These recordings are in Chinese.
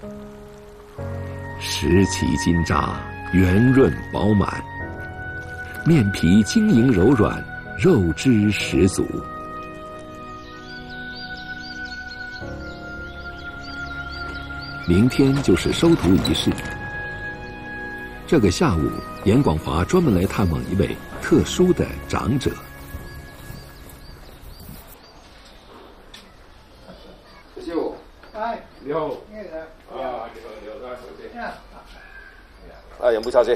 石岐金扎，圆润饱满，面皮晶莹柔软，肉汁十足。明天就是收徒仪式。这个下午，严广华专门来探望一位特殊的长者。 师傅，你好。啊，你好，啊，有冇茶先？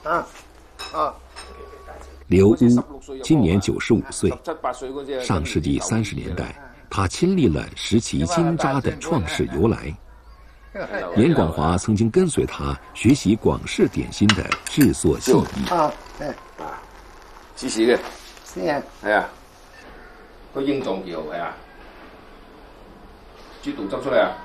刘乌今年95岁，上世纪30年代，他亲历了石岐金扎的创世由来。严广华曾经跟随他学习广式点心的制作技艺。 試試嘅。 是啊。 係啊。個英壯橋係啊。豬肚執出嚟啊。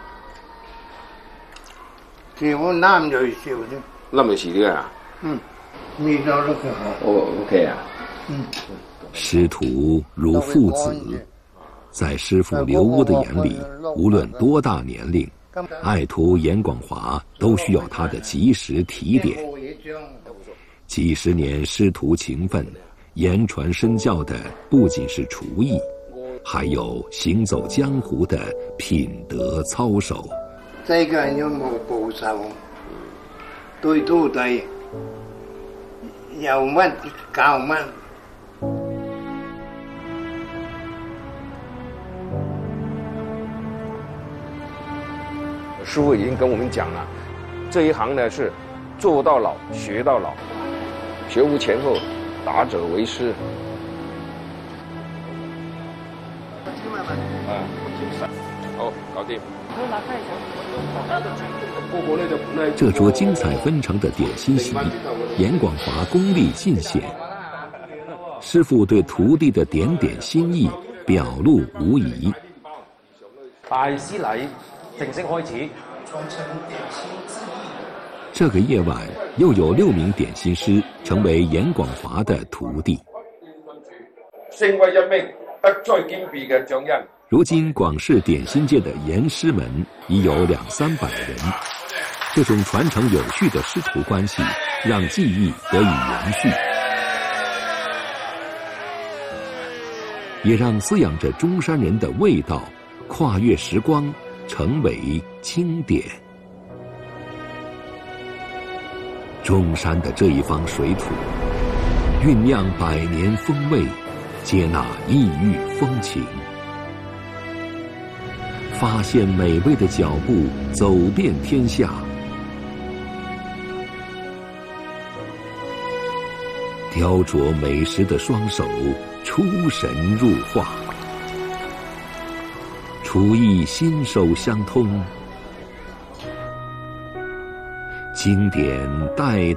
最好攬咗少啲。 冧嚟遲啲啊。 味道都很好。 OK 啊。 師徒如父子，在師傅劉烏的眼裡，無論多大年齡，愛徒嚴廣華都需要他的及時提點。幾十年師徒情分，言傳身教的不僅是廚藝，還有行走江湖的品德操守。 世界人有冇報仇，對徒弟有乜教乜。 師傅已經跟我們講了，這一行呢是做到老學到老，學無前後，達者為師。好，搞掂。 這桌精彩紛呈的點心席，嚴廣華功力盡顯，師傅對徒弟的點點心意表露無遺。 大師禮正式開始。 這個夜晚，又有6名點心師成為嚴廣華的徒弟。 成為一名德才兼備嘅匠人。 如今廣式點心界的嚴師門已有200-300人，這種傳承有序的師徒關係，讓技藝得以延續，也讓滋養着中山人的味道跨越時光，成為經典。中山的這一方水土，醞釀100年風味，接納異域風情，發現美味的腳步走遍天下。雕琢美食的雙手出神入化，廚藝心手相通，經典代